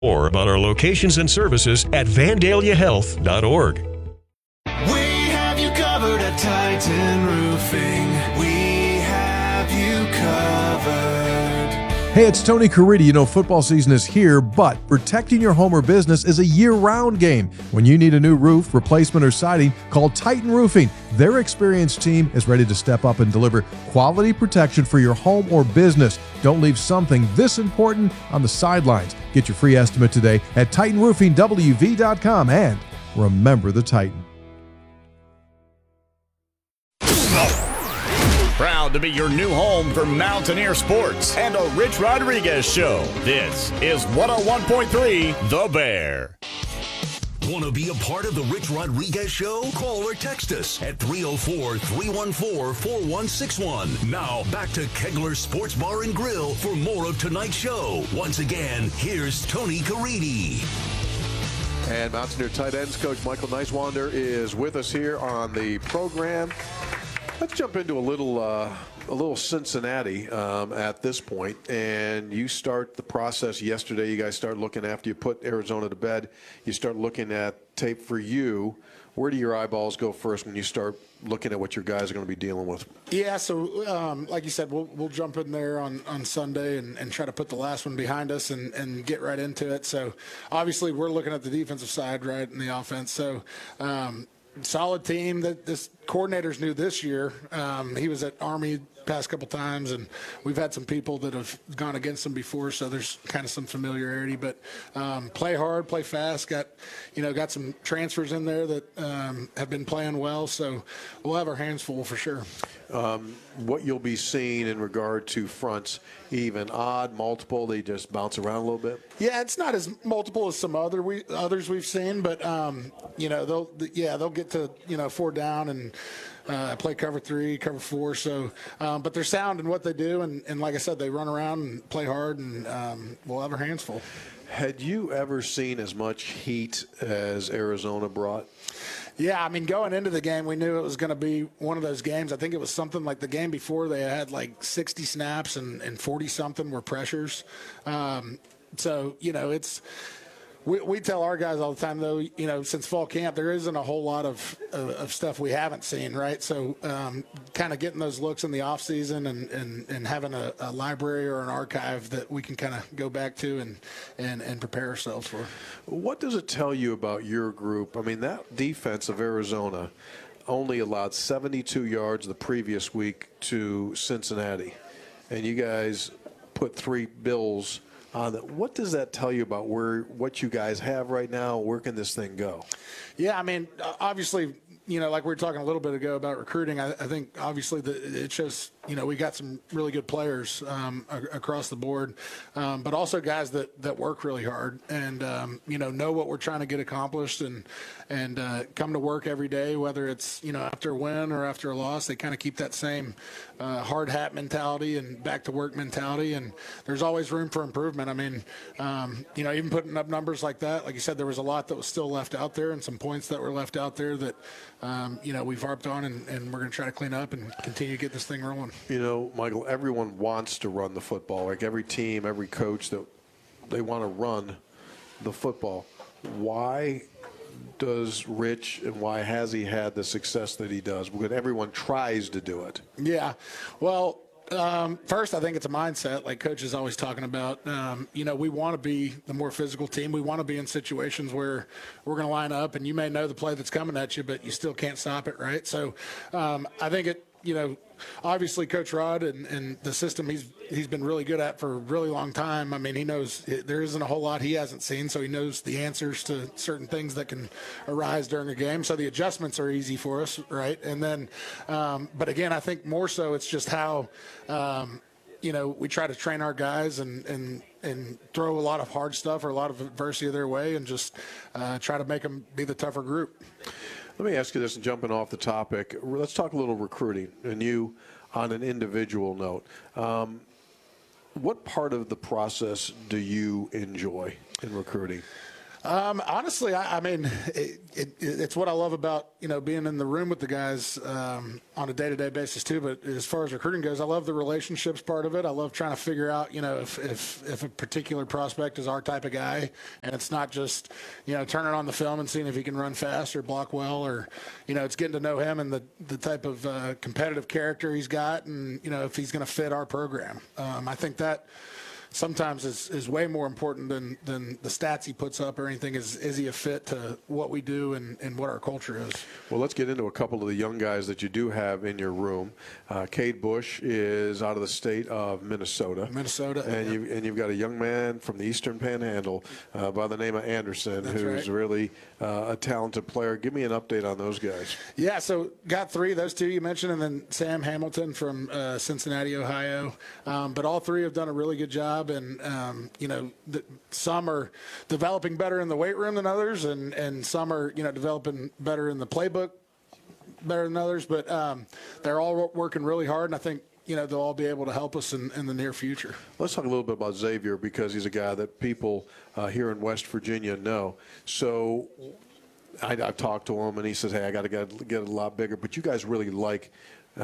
More about our locations and services at vandaliahealth.org. We have you covered at Titan Roofing. We have you covered. Hey, it's Tony Caridi. You know, football season is here, but protecting your home or business is a year-round game. When you need a new roof, replacement, or siding, call Titan Roofing. Their experienced team is ready to step up and deliver quality protection for your home or business. Don't leave something this important on the sidelines. Get your free estimate today at TitanRoofingWV.com, and remember the Titan. Proud to be your new home for Mountaineer Sports and a Rich Rodriguez Show. This is 101.3 The Bear. Want to be a part of the Rich Rodriguez Show? Call or text us at 304-314-4161. Now, back to Kegler Sports Bar and Grill for more of tonight's show. Once again, here's Tony Caridi. And Mountaineer tight ends coach Michael Neiswander is with us here on the program. Let's jump into a little Cincinnati at this point. And you start the process yesterday. You guys start looking after you put Arizona to bed. You start looking at tape for you. Where do your eyeballs go first when you start looking at what your guys are going to be dealing with? Yeah, so like you said, we'll jump in there on Sunday and try to put the last one behind us and get right into it. So obviously we're looking at the defensive side, right, and the offense. So solid team that this coordinator's new this year. He was at Army past couple times, and we've had some people that have gone against him before, so there's kind of some familiarity. But play hard, play fast. Got some transfers in there that have been playing well, so we'll have our hands full for sure. What you'll be seeing in regard to fronts, even, odd, multiple, they just bounce around a little bit? Yeah, it's not as multiple as some others we've seen, but they'll get to 4 down and play cover 3, cover 4. So, but they're sound in what they do, and like I said, they run around and play hard, and we'll have our hands full. Had you ever seen as much heat as Arizona brought? Yeah, I mean, going into the game, we knew it was going to be one of those games. I think it was something like the game before. They had like 60 snaps and 40-something were pressures. So, it's – we tell our guys all the time, though, since fall camp, there isn't a whole lot of stuff we haven't seen, right? So kind of getting those looks in the offseason and having a library or an archive that we can kind of go back to and prepare ourselves for. What does it tell you about your group? I mean, that defense of Arizona only allowed 72 yards the previous week to Cincinnati, and you guys put 3 Bills on that. What does that tell you about what you guys have right now? Where can this thing go? Yeah, I mean, obviously, like we were talking a little bit ago about recruiting, I think obviously it shows, we got some really good players across the board, but also guys that work really hard and, know what we're trying to get accomplished and come to work every day, whether it's, after a win or after a loss. They kind of keep that same hard hat mentality and back to work mentality, and there's always room for improvement. I mean, even putting up numbers like that, like you said, there was a lot that was still left out there and some points that were left out there that, we've harped on and we're going to try to clean up and continue to get this thing rolling. Michael, everyone wants to run the football. Like every team, every coach, that they want to run the football. Why does Rich and why has he had the success that he does? Because everyone tries to do it. Yeah. Well, first, I think it's a mindset, like Coach is always talking about. We want to be the more physical team. We want to be in situations where we're going to line up, and you may know the play that's coming at you, but you still can't stop it, right? So I think it, obviously Coach Rod and the system he's been really good at for a really long time. I mean, he knows there isn't a whole lot he hasn't seen, so he knows the answers to certain things that can arise during a game. So the adjustments are easy for us, right? And then, but again, I think more so it's just how, we try to train our guys and throw a lot of hard stuff or a lot of adversity their way and just try to make them be the tougher group. Let me ask you this, and jumping off the topic, let's talk a little recruiting, and you on an individual note. What part of the process do you enjoy in recruiting? Honestly, I mean, it's what I love about, being in the room with the guys on a day-to-day basis too. But as far as recruiting goes, I love the relationships part of it. I love trying to figure out, if a particular prospect is our type of guy, and it's not just, turning on the film and seeing if he can run fast or block well, or, it's getting to know him and the type of competitive character he's got, and, if he's going to fit our program. I think that sometimes is way more important than the stats he puts up or anything. Is he a fit to what we do and what our culture is? Well, let's get into a couple of the young guys that you do have in your room. Cade Bush is out of the state of Minnesota. And you've got a young man from the Eastern Panhandle by the name of Anderson, who's really a talented player. Give me an update on those guys. Yeah, so got three, those two you mentioned, and then Sam Hamilton from Cincinnati, Ohio. But all three have done a really good job. And, some are developing better in the weight room than others, and some are, developing better in the playbook better than others. But they're all working really hard, and I think, they'll all be able to help us in the near future. Let's talk a little bit about Xavier, because he's a guy that people here in West Virginia know. So I've talked to him, and he says, hey, I got to get a lot bigger. But you guys really like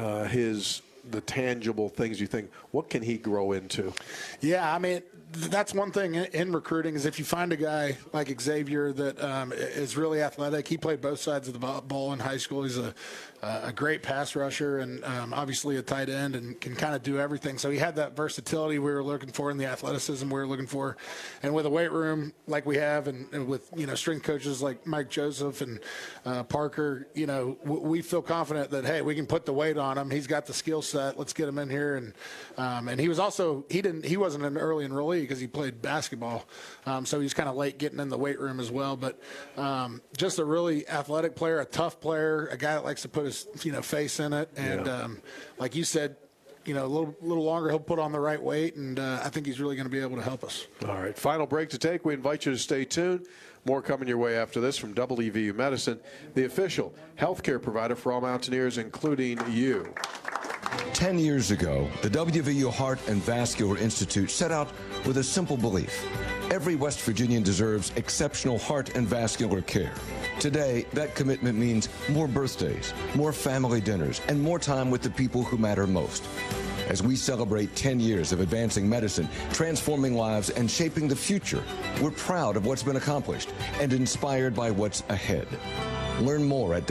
the tangible things. You think, what can he grow into? Yeah, I mean, that's one thing in recruiting, is if you find a guy like Xavier that is really athletic. He played both sides of the ball in high school. He's a great pass rusher, and obviously a tight end, and can kind of do everything. So he had that versatility we were looking for, and the athleticism we were looking for. And with a weight room like we have, and with strength coaches like Mike Joseph and Parker, we feel confident that, hey, we can put the weight on him. He's got the skill set. Let's get him in here. And he was also he wasn't an early enrollee because he played basketball, so he's kind of late getting in the weight room as well. But just a really athletic player, a tough player, a guy that likes to put his face in it, and like you said, a little longer he'll put on the right weight, and I think he's really going to be able to help us. All right, final break to take. We invite you to stay tuned. More coming your way after this from WVU Medicine, the official healthcare provider for all Mountaineers, including you. 10 years ago, the WVU Heart and Vascular Institute set out with a simple belief. Every West Virginian deserves exceptional heart and vascular care. Today, that commitment means more birthdays, more family dinners, and more time with the people who matter most. As we celebrate 10 years of advancing medicine, transforming lives, and shaping the future, we're proud of what's been accomplished and inspired by what's ahead. Learn more at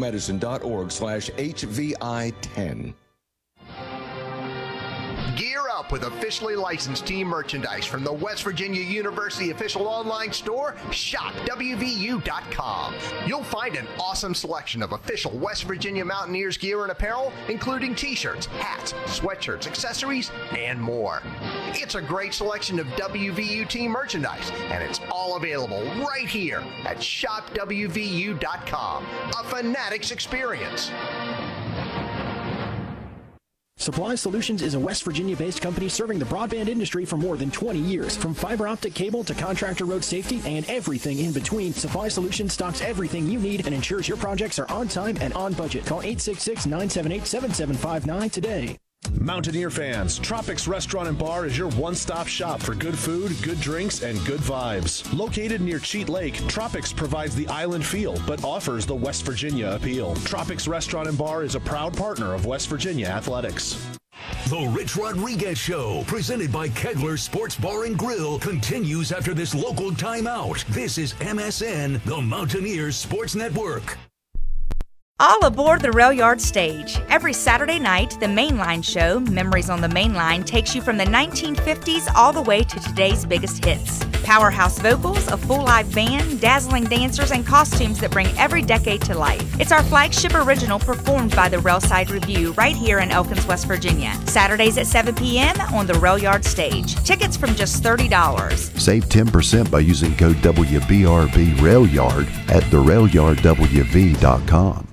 wvumedicine.org/HVI10. Gear up with officially licensed team merchandise from the West Virginia University official online store, shopwvu.com. You'll find an awesome selection of official West Virginia Mountaineers gear and apparel, including t-shirts, hats, sweatshirts, accessories, and more. It's a great selection of WVU team merchandise, and it's all available right here at shopwvu.com. A Fanatics experience. Supply Solutions is a West Virginia-based company serving the broadband industry for more than 20 years. From fiber optic cable to contractor road safety and everything in between, Supply Solutions stocks everything you need and ensures your projects are on time and on budget. Call 866-978-7759 today. Mountaineer fans, Tropics Restaurant and Bar is your one-stop shop for good food, good drinks, and good vibes. Located near Cheat Lake, Tropics provides the island feel, but offers the West Virginia appeal. Tropics Restaurant and Bar is a proud partner of West Virginia Athletics. The Rich Rodriguez Show, presented by Kegler Sports Bar and Grill, continues after this local timeout. This is MSN, the Mountaineers Sports Network. All aboard the Rail Yard stage. Every Saturday night, the Mainline show, Memories on the Mainline, takes you from the 1950s all the way to today's biggest hits. Powerhouse vocals, a full live band, dazzling dancers, and costumes that bring every decade to life. It's our flagship original performed by the Railside Review right here in Elkins, West Virginia. Saturdays at 7 p.m. on the Rail Yard stage. Tickets from just $30. Save 10% by using code WBRB Rail Yard at therailyardwv.com.